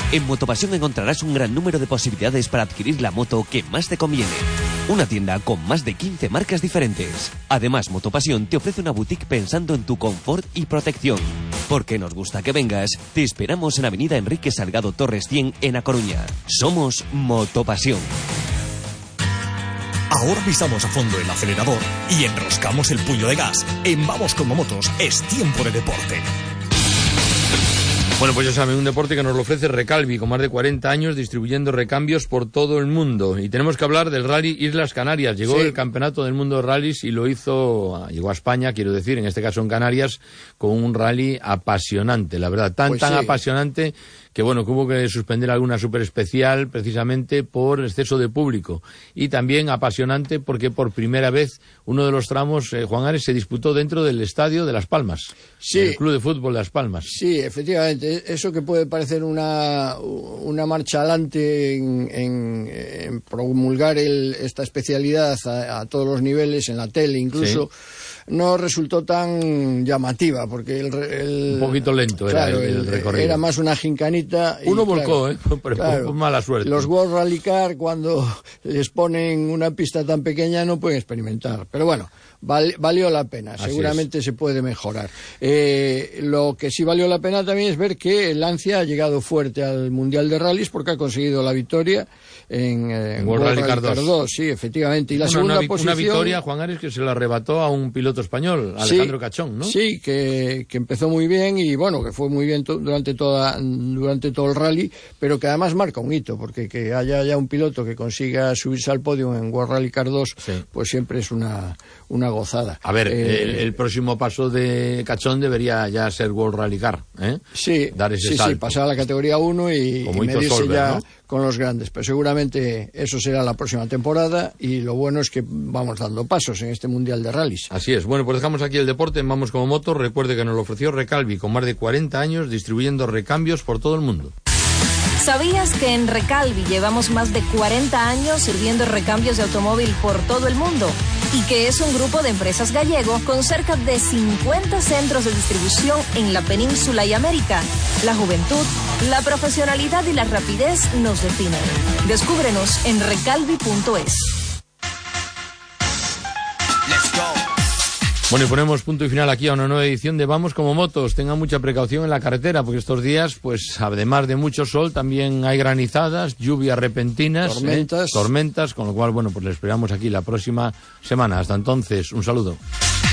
En Motopasión encontrarás un gran número de posibilidades para adquirir la moto que más te conviene. Una tienda con más de 15 marcas diferentes. Además, Motopasión te ofrece una boutique pensando en tu confort y protección. Porque nos gusta que vengas, te esperamos en Avenida Enrique Salgado Torres 100 en A Coruña. Somos Motopasión. Ahora pisamos a fondo el acelerador y enroscamos el puño de gas. En Vamos como Motos es tiempo de deporte. Bueno, pues ya saben, un deporte que nos lo ofrece Recalvi, con más de 40 años distribuyendo recambios por todo el mundo. Y tenemos que hablar del Rally Islas Canarias. Llegó el Campeonato del Mundo de Rallys y llegó a España, quiero decir, en este caso en Canarias, con un rally apasionante, la verdad, tan apasionante que bueno, que hubo que suspender alguna super especial precisamente por exceso de público. Y también apasionante porque por primera vez uno de los tramos, Juan Ares, se disputó dentro del estadio de Las Palmas, el Club de Fútbol de Las Palmas. Sí, efectivamente, eso que puede parecer una marcha adelante en promulgar esta especialidad a todos los niveles, en la tele incluso, no resultó tan llamativa, porque un poquito lento era el recorrido. Era más una gincanita. Uno volcó, pero por mala suerte. Los World Rally Car, cuando les ponen una pista tan pequeña, no pueden experimentar. Pero bueno, valió la pena. Seguramente se puede mejorar. Lo que sí valió la pena también es ver que el Lancia ha llegado fuerte al Mundial de Rallys porque ha conseguido la victoria en World Rally Car 2. Sí, efectivamente. Y la segunda posición... Una victoria, Juan Ares, que se la arrebató a un piloto español, Alejandro Cachón, ¿no? Sí, que empezó muy bien y bueno, que fue muy bien durante todo el rally, pero que además marca un hito, porque que haya ya un piloto que consiga subirse al podio en World Rally Car 2, pues siempre es una gozada. A ver, el próximo paso de Cachón debería ya ser World Rally Car, ¿eh? Sí, dar ese salto. Sí, pasar a la categoría 1 y medirse Solver, ya, ¿no?, con los grandes, pero seguramente eso será la próxima temporada y lo bueno es que vamos dando pasos en este Mundial de Rallys. Así es. Bueno, pues dejamos aquí el deporte en Vamos como Motos. Recuerde que nos lo ofreció Recalvi, con más de 40 años distribuyendo recambios por todo el mundo. ¿Sabías que en Recalvi llevamos más de 40 años sirviendo recambios de automóvil por todo el mundo? Y que es un grupo de empresas gallego con cerca de 50 centros de distribución en la península y América. La juventud, la profesionalidad y la rapidez nos definen. Descúbrenos en recalvi.es. Bueno, y ponemos punto y final aquí a una nueva edición de Vamos como Motos. Tengan mucha precaución en la carretera, porque estos días, pues además de mucho sol, también hay granizadas, lluvias repentinas, tormentas, con lo cual, bueno, pues les esperamos aquí la próxima semana. Hasta entonces, un saludo.